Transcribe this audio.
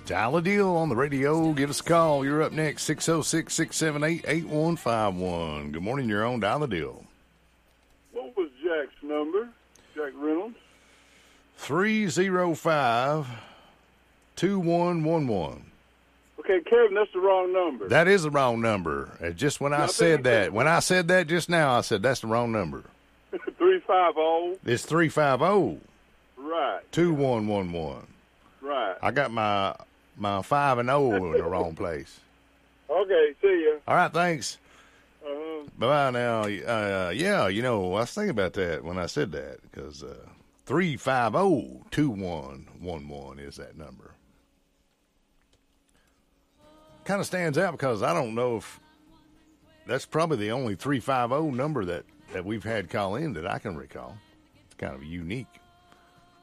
Dial a deal on the radio. Give us a call. You're up next, 606-678-8151. Good morning. You're on Dial a Deal. What was Jack's number? Jack Reynolds? 305-2111. Okay, Kevin, that's the wrong number. That is the wrong number. Just when I said that just now, I said that's the wrong number. 350. It's 350. Right. 2111. Right. I got my 5 and 0 in the wrong place. Okay, see ya. All right, thanks. Uh-huh. Bye now. Yeah, I was thinking about that when I said that because 350-2111 is that number. Kind of stands out because I don't know if that's probably the only 350 number that we've had call in that I can recall. It's kind of unique.